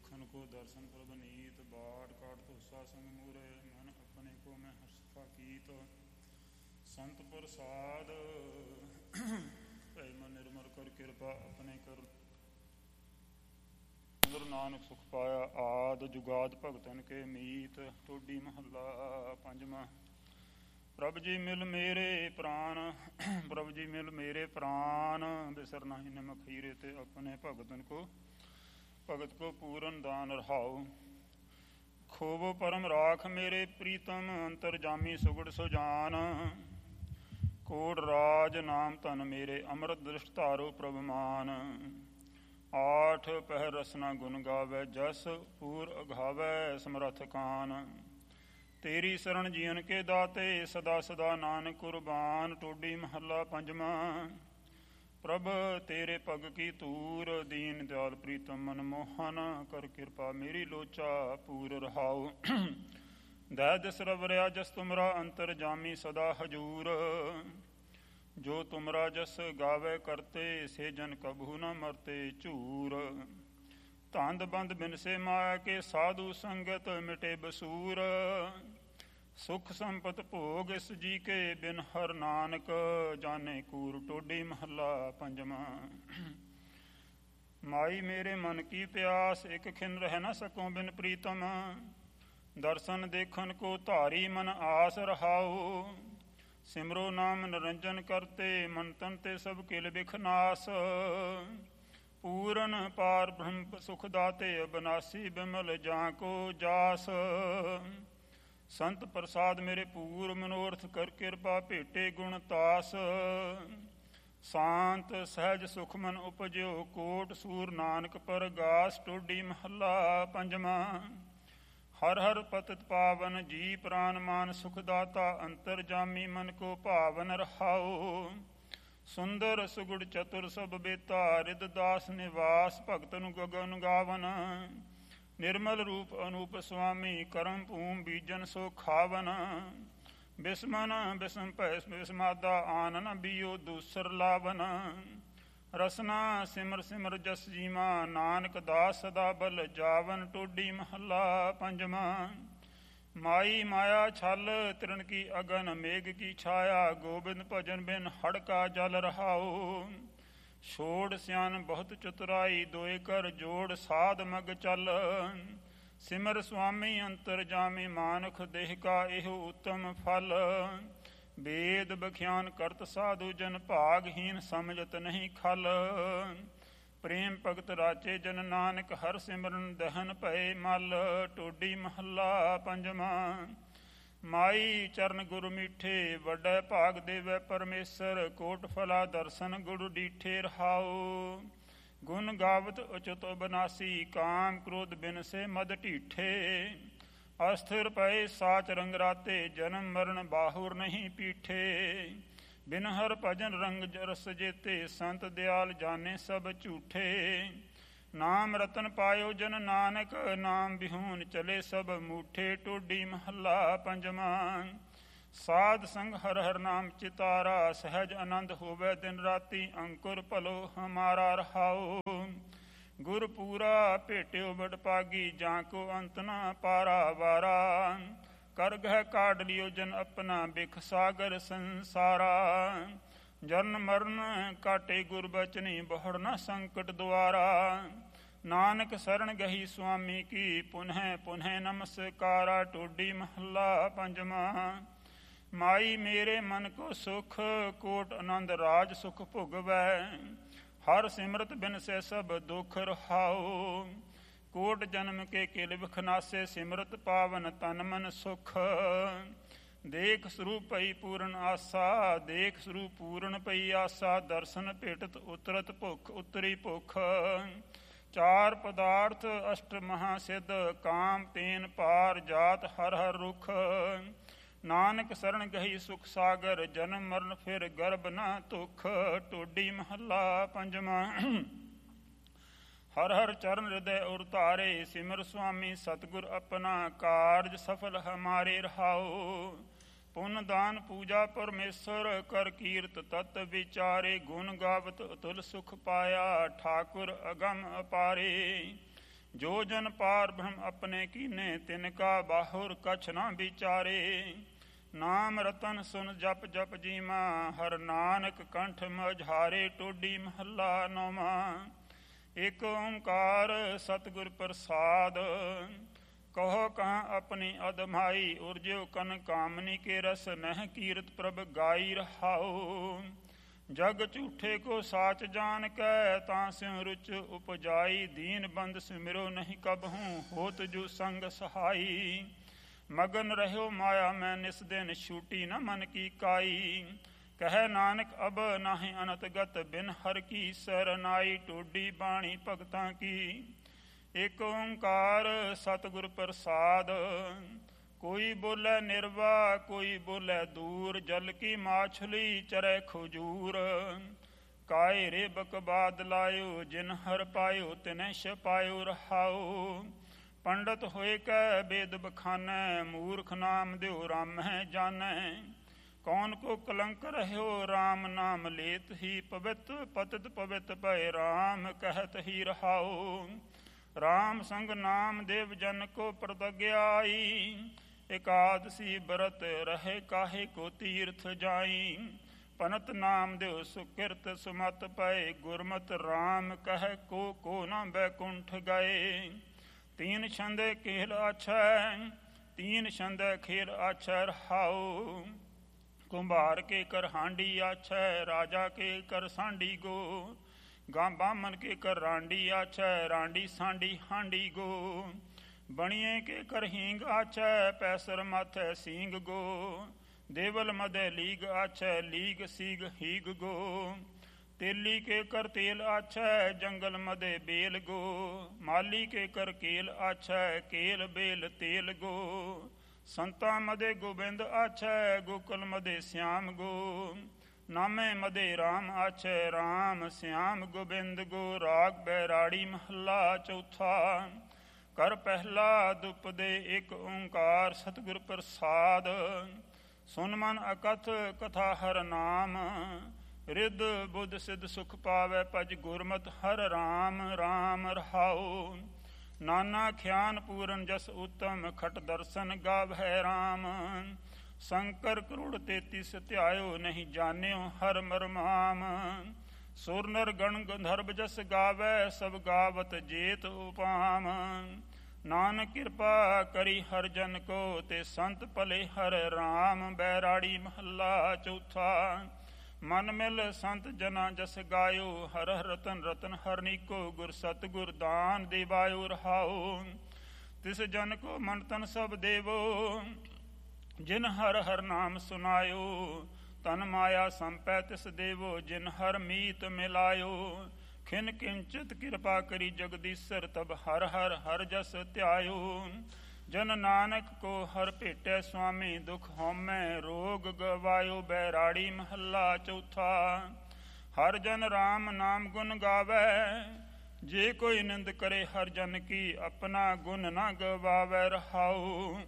देखन को दर्शन प्रभ नीत बाट काट धोसा संग मूरे मन अपने को मैं हर्षा कीत संत प्रसाद भय मन निर्मल कर कृपा अपने कर गुरु नानक सुख पाया आद जुगाद भगतन के मीत टोडी महला पंजवा। प्रभ जी मिल मेरे प्राण प्रभ जी मिल मेरे प्राण बिसर नहीं निमक हीरे ते अपने भगतन को भगत को पूरन दान रहाओ। खोवो परम राख मेरे प्रीतम अंतर जामी सुगड़ सुजान कोट राज नाम तन मेरे अमृत दृष्ट तारो प्रभमान। आठ पहर रसना गुण गावै जस पूर अघावै समरथ कान। तेरी शरण जीवन के दाते सदा सदा नानक कुर्बान टोडी महला पंजवा। प्रभ तेरे पग की तूर दीन दयाल प्रीतम मन मोहन कर कृपा मेरी लोचा पूर रहाओ। दै दिस रवरिया जस तुमरा अंतर जामी सदा हजूर जो तुमरा जस गावे करते से जन कभू न मरते चूर। तांद बंद बिन से माया के साधु संगत मिटे बसूर सुख संपत भोग इस जी के बिन हर नानक जाने कूर टोडी महला पंजवा। माई मेरे मन की प्यास एक खिन रह न सको बिन प्रीतम दर्शन देखन को धारी मन आस रहाओ। सिमरो नाम निरंजन करते मन तन ते सब किल बिखनास पूरन पार ब्रह्म सुख दाते अबनासी बिमल जाको जास। संत प्रसाद मेरे पूर मनोरथ कर कृपा भेटे गुण तास। शांत सहज सुख मन उपजो कोट सूर नानक पर गास टोडी महला पंजवा। हर हर पतित पावन जी प्राण मान सुखदाता अंतर जामी मन को पावन रहाओ। सुंदर सुगुड़ चतुर सब बेता रिद दास निवास भगतन गगन गावन। निर्मल रूप अनूप स्वामी करम भूम बीजन सो खावन। बिस्मन बिस्म भय बिस्मादा आनन बियो दूसर लावन। रसना सिमर सिमर जस जीवा नानक दास सदा बल जावन टोडी महला पंजवा। माई माया छल तृण की अगन मेघ की छाया गोबिंद भजन बिन हड़का जल रहाओ। छोड़ सियान बहुत चतुराई दोए कर जोड़ साध मग चल। सिमर स्वामी अंतर जामी मानख देह का एहो उत्तम फल। वेद बख्यान करत साधु जन भागहीन समझत नहीं खल। प्रेम भगत राचे जन नानक हर सिमरन दहन भय मल टोडी महला पंजवा। माई चरण गुरु मीठे वड्डे भाग देवै परमेसर कोट फला दर्शन गुरु डीठे रहाओ। गुण गावत उचत अबनासी काम क्रोध बिन से मद ढीठे। अस्थिर पए साच रंग राते जन्म मरण बाहुर नहीं पीठे। बिन हर भजन रंग रस जेते संत दयाल जाने सब झूठे। नाम रतन पायो जन नानक नाम बिहून चले सब मूठे टोडी महला पंजवा। साध संग हर हर नाम चितारा सहज आनंद होवे दिन राति अंकुर भलो हमारा रहाओ। गुर पूरा भेट्यो बडपागी जाको अंत न पारा वारा। कर गह काढ़ लियो जन अपना बिख सागर संसारा। जन्म मरण काटे गुर बचनी बहुड़ न संकट द्वारा। नानक शरण गही स्वामी की पुनः पुनः नमस्कारा टोडी महला पंजवा। माई मेरे मन को सुख कोट आनंद राज सुख भुगवै। हर सिमरत बिन से सब दुख रहाओ। कोट जन्म के किल विखनासे सिमरत पावन तन मन सुख। देख स्वरूप पई पूर्ण आसा देख स्वरूप पूर्ण पई आसा। दर्शन भेटत उतरत भुख उतरी भुख। चार पदार्थ अष्ट महासिद्ध काम तेन पार जात हर हर रुख। नानक शरण गही सुख सागर जन्म मरण फिर गर्भ न तुख टोडी महला पंजवा। हर हर चरण हृदय उर तारे सिमर स्वामी सतगुर अपना कारज सफल हमारे रहाओ। पुन दान पूजा परमेश्वर कर कीर्त तत् विचारे। गुण गावत अतुल सुख पाया ठाकुर अगम अपारे। ਜੋ ਜਨ ਪਾਰ ਬ੍ਰਹਮ ਆਪਣੇ ਕੀਨੇ, ਤਿਨ ਕਾ ਬਾਹੁਰ ਕਛ ਨਾ ਵਿਚਾਰੇ। ਨਾਮ ਰਤਨ ਸੁਨ ਜਪ ਜਪ ਜੀਮਾ, ਹਰ ਨਾਨਕ ਕੰਠ ਮਝਾਰੇ। ਟੋਡੀ ਮਹੱਲਾ ਨੌਵਾਂ। ਇਕ ਓੰਕਾਰ ਸਤਿਗੁਰ ਪ੍ਰਸਾਦ, ਕਹੋ ਕਹਾਂ ਆਪਣੀ ਅਦਮਾਈ। ਉਰਜਿਓ ਕਨ ਕਾਮਨੀ ਕੇ ਰਸ, ਨਹਿ ਕੀਰਤ ਪ੍ਰਭ ਗਾਈ ਰਹਾਓ। ਜਗ ਝੂਠੇ ਕੋ ਸਾਚ ਜਾਨ ਕੈ, ਤਾਂ ਸਿਉ ਰੁਚ ਉਪਜਾਈ। ਦੀਨ ਬੰਦ ਸਿਮਰੋ ਨਹੀਂ ਕਬਹੂੰ, ਹੋਤ ਜੂ ਸੰਗ ਸਹਾਈ। ਮਗਨ ਰਹਿਓ ਮਾਇਆ ਮੈਂ ਨਿਸ ਦਿਨ, ਛੂਟੀ ਨ ਮਨ ਕੀ ਕਾਈ। ਕਹਿ ਨਾਨਕ ਅਬ ਨਾਹੀਂ ਅਨਤ ਗਤ, ਬਿਨ ਹਰ ਕੀ ਸਰਨਾਈ। ਟੋਡੀ ਬਾਣੀ ਭਗਤਾਂ ਕੀ, ਇਕ ਓੰਕਾਰ ਸਤਿਗੁਰ ਪ੍ਰਸਾਦ। ਕੋਈ ਬੋਲੇ ਨਿਰਵਾ, ਕੋਈ ਬੋਲੇ ਦੂਰ। ਜਲ ਕੀ ਮਾਛਲੀ ਚਰੈ ਖਜੂਰ। ਕਾਇ ਰੇਬਕ ਬਾਦ ਲਾਇਓ, ਜਿਨ ਹਰ ਪਾਇਓ ਤਿਨੈ ਛਪਾਇਓ ਰਹਾਓ। ਪੰਡਤ ਹੋਏ ਕੈ ਬੇਦ ਬਖਾਨੈ, ਮੂਰਖ ਨਾਮ ਦਿਓ ਰਾਮਹਿ ਜਾਨੈ। ਕੌਣ ਕੋ ਕਲੰਕ ਰਹਿਓ, ਰਾਮ ਨਾਮ ਲੇਤ ਹੀ ਪਵਿੱਤ। ਪਤਿਤ ਪਵਿੱਤ ਭਏ ਰਾਮ, ਕਹਿਤ ਹੀ ਰਹਾਓ। ਰਾਮ ਸੰਗ ਨਾਮ ਦੇਵ ਜਨ ਕੋ ਪ੍ਰਤਗਿਆਈ। ਇਕਾਦਸੀ ਬਰਤ ਰਹੇ ਕਾਹੇ ਕੋ ਤੀਰਥ ਜਾਈ। ਪਨਤ ਨਾਮ ਦਿਓ ਸੁਕਿਰਤ ਸੁਮਤ ਪਏ, ਗੁਰਮਤ ਰਾਮ ਕਹਿ ਕੋ ਨਾ ਬੈਕੁੰਠ ਗਏ। ਤੀਨ ਛੰਦੇ ਖੇਲ ਆਛੈ, ਤੀਨ ਛੰਦੇ ਖੇਲ ਆਛੈ ਰਹਾਓ। ਕੁੰਭਾਰ ਕੇ ਕਰ ਹਾਂਡੀ ਆਛੈ, ਰਾਜਾ ਕੇ ਕਰ ਸਾਂਡੀ ਗੋ। ਗਾਂ ਬਾਮਨ ਕੇ ਕਰ ਰਾਂਡੀ ਆਛੈ, ਰਾਂਡੀ ਸਾਂਡੀ ਹਾਂਡੀ ਗੋ। ਬਣੀਏ ਕੇ ਕਰ ਹੀਂਗ ਆਛੈ, ਪੈਸਰ ਮਾਥੈ ਸੀਂਗ ਗੋ। ਦੇਵਲ ਮਦੈ ਲੀਗ ਆਛੈ, ਲੀਗ ਸੀਗ ਹੀਗ ਗੋ। ਤੇਲੀ ਕੇ ਕਰ ਤੇਲ ਆਛੈ, ਜੰਗਲ ਮਦੈ ਬੇਲ ਗੋ। ਮਾਲੀ ਕੇ ਕਰ ਕੇਲ ਆਛੈ, ਕੇਲ ਬੇਲ ਤੇਲ ਗੋ। ਸੰਤਾਂ ਮਦੈ ਗੋਬਿੰਦ ਆਛੈ, ਗੋਕੁਲ ਮਦੈ ਸਿਆਮ ਗੋ। ਨਾਮੇ ਮਦੈ ਰਾਮ ਆਛੈ, ਰਾਮ ਸਿਆਮ ਗੋਬਿੰਦ ਗੋ। ਰਾਗ ਬੈਰਾੜੀ ਮਹੱਲਾ ਚੌਥਾ। ਕਰ ਪਹਿਲਾ ਦੁਪਦੇ ਇਕ ਓੰਕਾਰ, ਸਤਿਗੁਰ ਪ੍ਰਸਾਦ। ਸੁਨ ਮਨ ਅਕਥ ਕਥਾ ਹਰ ਨਾਮ, ਰਿੱਧ ਬੁੱਧ ਸਿੱਧ ਸੁਖ ਪਾਵੈ। ਭਜ ਗੁਰਮਤਿ ਹਰ ਰਾਮ ਰਾਮ ਰਹਾਓ। ਨਾਨਾ ਖਿਆਨ ਪੂਰਨ ਜਸ ਉਤਮ, ਖਟ ਦਰਸ਼ਨ ਗਾਵੈ ਰਾਮ। ਸ਼ੰਕਰ ਕਰੁੜ 33 ਧਿਆਇਓ, ਨਹੀਂ ਜਾਣਿਓ ਹਰ ਮਰਮਾਮ। ਸੁਰ ਨਰ ਗਣ ਗੰਧਰਵ ਜਸ ਗਾਵੈ, ਸਭ ਗਾਵਤ ਜੇਤ ਉਪਾਮ। ਨਾਨਕ ਕਿਰਪਾ ਕਰੀ ਹਰ ਜਨ ਕੋ, ਤੇ ਸੰਤ ਭਲੇ ਹਰ ਰਾਮ। ਬੈਰਾੜੀ ਮਹੱਲਾ ਚੌਥਾ। ਮਨ ਮਿਲ ਸੰਤ ਜਨਾ ਜਸ ਗਾਇਓ, ਹਰ ਹਰ ਰਤਨ ਰਤਨ ਹਰ ਨੀਕੋ। ਗੁਰ ਸਤਿਗੁਰ ਦਾਨ ਦੇਵਾਇਓ ਰਹਾਓ। ਤਿਸ ਜਨ ਕੋ ਮਨ ਤਨ ਸਭ ਦੇਵੋ, ਜਿਨ ਹਰ ਹਰ ਨਾਮ ਸੁਨਾਇਓ। ਤਨ ਮਾਇਆ ਸੰਪੈ ਤਿਸ ਦੇਵੋ, ਜਿਨ ਹਰ ਮੀਤ ਮਿਲਾਇਓ। ਖਿਨ ਕਿੰਚਿਤ ਕਿਰਪਾ ਕਰੀ ਜਗਦੀਸ਼ਰ, ਤਬ ਹਰ ਹਰ ਹਰ ਜਸ ਧਿਆਇਓ। ਜਨ ਨਾਨਕ ਕੋ ਹਰ ਭੇਟੈ ਸੁਆਮੀ, ਦੁਖ ਹਉਮੈ ਰੋਗ ਗਵਾਇਓ। ਬੈਰਾੜੀ ਮਹੱਲਾ ਚੌਥਾ। ਹਰ ਜਨ ਰਾਮ ਨਾਮ ਗੁਣ ਗਾਵੈ, ਜੇ ਕੋਈ ਨਿੰਦ ਕਰੇ ਹਰ ਜਨ ਕੀ। ਆਪਣਾ ਗੁਣ ਨਾ ਗਵਾਵੈ ਰਹਾਓ।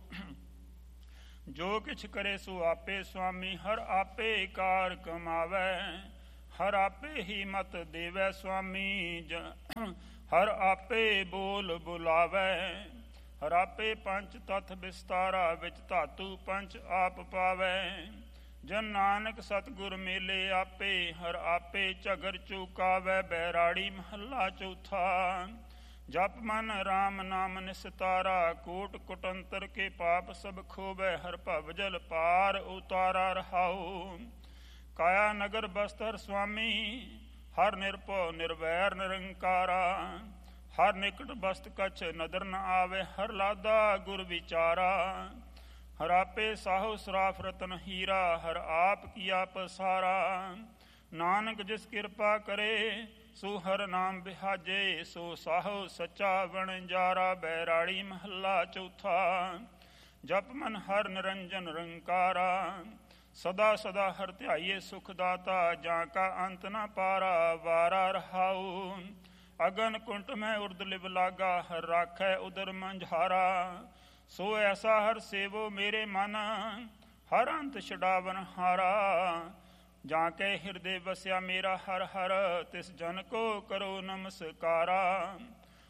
ਜੋ ਕਿਛ ਕਰੇ ਸੋ ਆਪੇ ਸੁਆਮੀ, ਹਰ ਆਪੇ ਕਾਰ ਕਮਾਵੈ। ਹਰ ਆਪੇ ਹੀ ਮਤ ਦੇਵੈ ਸੁਆਮੀ, ਹਰ ਆਪੇ ਬੋਲ ਬੁਲਾਵੈ। ਹਰ ਆਪੇ ਪੰਚ ਤਤ ਵਿਸਤਾਰਾ, ਵਿੱਚ ਧਾਤੂ ਪੰਚ ਆਪ ਪਾਵੈ। ਜਨ ਨਾਨਕ ਸਤਿਗੁਰ ਮੇਲੇ ਆਪੇ, ਹਰ ਆਪੇ ਝਗਰ ਚੁਕਾਵੈ। ਬੈਰਾੜੀ ਮਹੱਲਾ ਚੌਥਾ। ਜਪ ਮਨ ਰਾਮ ਨਾਮ ਨਿਸਤਾਰਾ, ਕੋਟ ਕੁਟੰਤਰ ਕੇ ਪਾਪ ਸਭ ਖੋਵੈ। ਹਰ ਭਵ ਜਲ ਪਾਰ ਉਤਾਰਾ ਰਹਾਓ। ਕਾਇਆ ਨਗਰ ਬਸਤਰ ਸੁਆਮੀ, ਹਰ ਨਿਰਭਉ ਨਿਰਵੈਰ ਨਿਰੰਕਾਰਾ। ਹਰ ਨਿਕਟ ਬਸਤ ਕਛ ਨਦਰ ਨ ਆਵੇ, ਹਰ ਲਾਦਾ ਗੁਰ ਵਿਚਾਰਾ। ਹਰ ਆਪੇ ਸਾਹੋ ਸਰਾਫ ਰਤਨ ਹੀਰਾ, ਹਰ ਆਪ ਕੀਆ ਪਸਾਰਾ। ਨਾਨਕ ਜਿਸ ਕਿਰਪਾ ਕਰੇ, ਸੋ ਹਰ ਨਾਮ ਬਿਹਾਜੇ। ਸੋ ਸਾਹੋ ਸੱਚਾ ਵਣਜਾਰਾ। ਬੈਰਾੜੀ ਮਹੱਲਾ ਚੌਥਾ। ਜਪ ਮਨ ਹਰ ਨਿਰੰਜਨ ਨਿਰੰਕਾਰਾ, ਸਦਾ ਸਦਾ ਹਰ ਧਿਆਈਏ ਸੁਖ ਦਾਤਾ। ਜਾਂ ਕਾ ਅੰਤ ਨ ਪਾਰਾ, ਵਾਰਾ ਰਹਾਉ। ਅਗਨ ਕੁੰਟ ਮੈਂ ਉਰਦ ਲਿਵ ਲਾਗਾ, ਹਰ ਰਾਖੈ ਉਦਰ ਮੰਝਾਰਾ। ਸੋ ਐਸਾ ਹਰ ਸੇਵੋ ਮੇਰੇ ਮਨ, ਹਰ ਅੰਤ ਛਡਾਵਨ ਹਾਰਾ। ਜਾਂ ਕੇ ਹਿਰਦੇ ਵਸਿਆ ਮੇਰਾ ਹਰ ਹਰ, ਤਿਸ ਜਨ ਕੋ ਕਰੋ ਨਮਸਕਾਰਾ।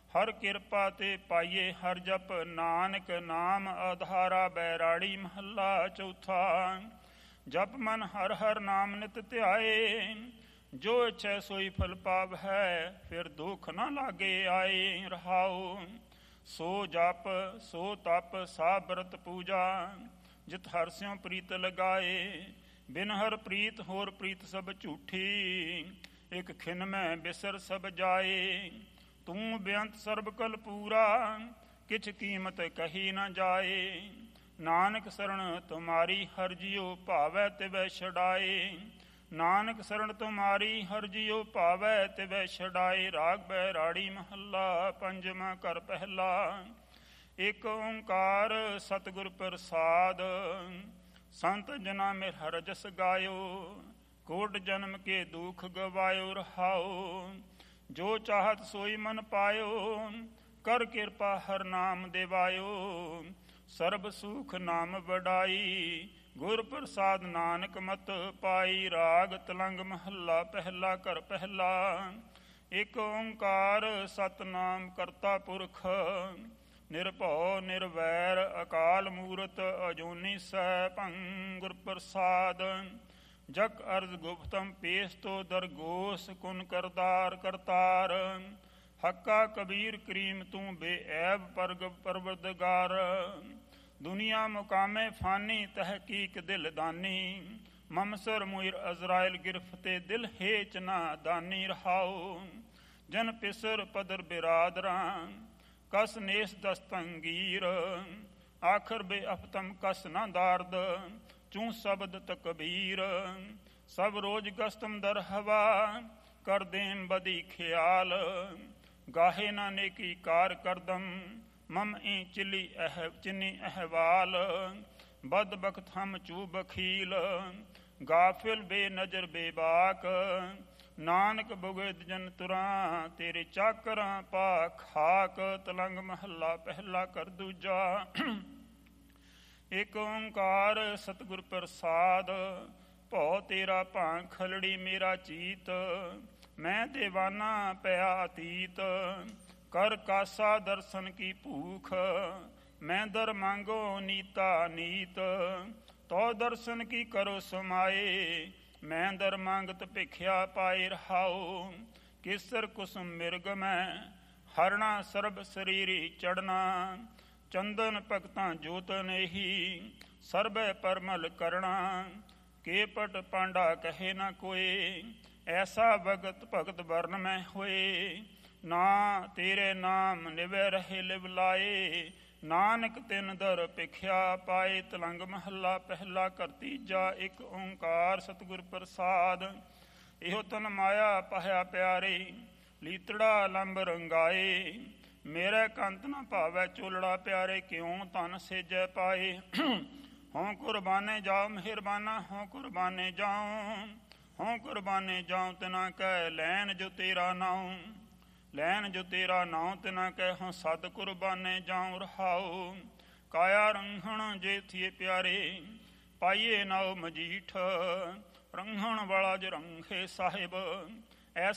ਹਰ ਕਿਰਪਾ ਤੇ ਪਾਈਏ ਹਰ ਜਪ, ਨਾਨਕ ਨਾਮ ਆਧਾਰਾ। ਬੈਰਾੜੀ ਮਹੱਲਾ ਚੌਥਾ। ਜਪ ਮਨ ਹਰ ਹਰ ਨਾਮ ਨਿਤ ਧਿਆਏ, ਜੋ ਇੱਛੈ ਸੋਈ ਫਲ ਪਾਵ ਹੈ, ਫਿਰ ਦੁੱਖ ਨਾ ਲਾਗੇ ਆਏ। ਰਹਾਉ ਸੋ ਜਪ ਸੋ ਤਪ ਸਾ ਬਰਤ ਪੂਜਾ, ਜਿਤ ਹਰ ਸਿਉ ਪ੍ਰੀਤ ਲਗਾਏ। ਬਿਨ ਹਰ ਪ੍ਰੀਤ ਹੋਰ ਪ੍ਰੀਤ ਸਭ ਝੂਠੀ, ਇਕ ਖਿਨ ਮੈਂ ਬਿਸਰ ਸਭ ਜਾਏ। ਤੂੰ ਬੇਅੰਤ ਸਰਬ ਕਲ ਪੂਰਾ, ਕਿਛ ਕੀਮਤ ਕਹੀ ਨਾ ਜਾਏ। ਨਾਨਕ ਸਰਣ ਤੁਮਾਰੀ ਹਰ ਜਿਉ, ਭਾਵੈ ਤਿਵੈ ਛਡਾਏ। ਨਾਨਕ ਸਰਣ ਤੁਮਾਰੀ ਹਰ ਜਿਉ, ਭਾਵੈ ਤਿਵੈ ਛਡਾਏ। ਰਾਗ ਬੈਰਾੜੀ ਮਹੱਲਾ ਪੰਜਵਾਂ। ਘਰ ਪਹਿਲਾ। ਇਕ ਓੰਕਾਰ ਸਤਿਗੁਰ ਪ੍ਰਸਾਦ, ਸੰਤ ਜਨਾ ਮੇਰ ਹਰਿ ਜਸ ਗਾਇਓ। ਕੋਟ ਜਨਮ ਕੇ ਦੁਖ ਗਵਾਇਓ। ਰਹਾਉ ਜੋ ਚਾਹਤ ਸੋਈ ਮਨ ਪਾਇਓ, ਕਰ ਕਿਰਪਾ ਹਰ ਨਾਮ ਦੇਵਾਇਓ। ਸਰਬ ਸੁਖ ਨਾਮ ਵਡਾਈ, ਗੁਰ ਪ੍ਰਸਾਦ ਨਾਨਕ ਮਤ ਪਾਈ। ਰਾਗ ਤਲੰਗ ਮਹੱਲਾ ਪਹਿਲਾ। ਘਰ ਪਹਿਲਾ। ਇਕ ਓੰਕਾਰ ਸਤਿਨਾਮ ਕਰਤਾ ਪੁਰਖ, ਨਿਰਭਉ ਨਿਰਵੈਰ ਅਕਾਲ ਮੂਰਤ। ਅਜੂਨੀ ਸੈਭੰ ਗੁਰ ਪ੍ਰਸਾਦ, ਜਗ ਅਰਜ ਗੁਪਤਮ ਪੇਸਤੋ ਦਰਗੋਸ। ਕੁਨ ਕਰਤਾਰ ਕਰਤਾਰ, ਹੱਕਾ ਕਬੀਰ ਕਰੀਮ ਤੂੰ ਬੇਐਬ ਪਰਵਰਦਗਾਰ। ਦੁਨੀਆ ਮੁਕਾਮੇ ਫਾਨੀ, ਤਹਿਕੀਕ ਦਿਲ ਦਾਨੀ। ਮਮਸਰ ਮੁਇਰ ਅਜ਼ਰਾਇਲ ਗਿਰਫਤੇ, ਦਿਲ ਹੇਚ ਨਾ ਦਾਨੀ। ਰਹਾਉ ਜਨ ਪਿਸਰ ਪਦਰ ਬਿਰਾਦਰਾਂ, ਕਸ ਨੇਸ ਦਸਤੰਗੀਰ। ਆਖਰ ਬੇ ਅਫਤਮ ਕਸ ਨਾ ਦਾਰਦ, ਚੂੰ ਸ਼ਬਦ ਤਕਬੀਰ। ਸਭ ਰੋਜ਼ ਗਸਤਮ ਦਰ ਹਵਾ, ਕਰ ਦੇਮ ਬਦੀ ਖਿਆਲ। ਗਾਹੇ ਨਾ ਨੇਕੀ ਕਾਰ ਕਰਦਮ, ਮਮ ਈ ਚਿੰਨੀ ਅਹਵਾਲ। ਬਦ ਬਖਤ ਹਮ ਚੂ ਬਖੀਲ, ਗਾਫਿਲ ਬੇ ਨਜ਼ਰ ਬੇਬਾਕ। ਨਾਨਕ ਬੁਗਦ ਜਨ ਤੁਰਾਂ, ਤੇਰੇ ਚਾਕਰਾਂ ਪਾ ਖਾਕ। ਤਲੰਗ ਮਹੱਲਾ ਪਹਿਲਾ। ਕਰ ਦੂਜਾ। ਇਕ ਓੰਕਾਰ ਸਤਿਗੁਰ ਪ੍ਰਸਾਦ, ਭਉ ਤੇਰਾ ਭਾਂ ਖਲੜੀ ਮੇਰਾ ਚੀਤ। ਮੈਂ ਦੇਵਾਨਾ ਪਿਆ ਅਤੀਤ, ਕਰ ਕਾਸਾ ਦਰਸ਼ਨ ਕੀ ਭੂਖ। ਮੈਂ ਦਰ ਮੰਗੋ ਨੀਤਾ ਨੀਤ, ਤੋ ਦਰਸ਼ਨ ਕੀ ਕਰੋ ਸਮਾਏ। ਮੈਂ ਦਰ ਮੰਗਤ ਭਿਖਿਆ ਪਾਏ। ਰਹਾਉ ਕੇਸਰ ਕੁਸੁਮ ਮਿਰਗ ਮੈਂ, ਹਰਣਾ ਸਰਬ ਸਰੀਰੀ ਚੜਨਾ। ਚੰਦਨ ਭਗਤਾਂ ਜੋਤ ਨੇਹੀ, ਸਰਬੈ ਪਰਮਲ ਕਰਣਾ। ਕੇਪਟ ਪਾਂਡਾ ਕਹੇ ਨਾ ਕੋਏ, ਐਸਾ ਭਗਤ ਭਗਤ ਵਰਨ ਮੈਂ ਹੋਏ। ਨਾ ਤੇਰੇ ਨਾਮ ਨਿਵੈ ਰਹੇ ਲਿਵ ਲਾਏ, ਨਾਨਕ ਤਿਨ ਦਰ ਭਿਖਿਆ ਪਾਏ। ਤਲੰਗ ਮਹੱਲਾ ਪਹਿਲਾ। ਘਰ ਤੀਜਾ। ਇਕ ਓੰਕਾਰ ਸਤਿਗੁਰ ਪ੍ਰਸਾਦ, ਇਹੋ ਤਨ ਮਾਇਆ ਪਾਇਆ ਪਿਆਰੇ। ਲੀਤੜਾ ਲੰਬ ਰੰਗਾਏ, ਮੇਰੇ ਕੰਤ ਨਾ ਭਾਵੈ ਚੋਲੜਾ ਪਿਆਰੇ। ਕਿਉ ਤਨ ਸੇਜੈ ਪਾਏ, ਹੋਂ ਕੁਰਬਾਨੇ ਜਾਓ ਮਿਹਰਬਾਨਾ। ਹੋਂ ਕੁਰਬਾਨੇ ਜਾਉ, ਹੋਂ ਕੁਰਬਾਨੇ ਜਾਉ ਤਿਨਾ ਕਹਿ, ਲੈਣ ਜੋ ਤੇਰਾ ਨਾਉ। ਲੈਣ ਜੋ ਤੇਰਾ ਨਾਉ ਤਿਨਾ ਕਹਿ, ਹੋਂ ਸਦ ਕੁਰਬਾਨੇ ਜਾਉ। ਰਹਾਉ ਕਾਇਆ ਰੰਘਣ ਜੇ ਥੀਏ ਪਿਆਰੇ, ਪਾਈਏ ਨਾਉ ਮਜੀਠ। ਰੰਘਣ ਵਾਲਾ ਜ ਰੰਘੇ ਸਾਹਿਬ,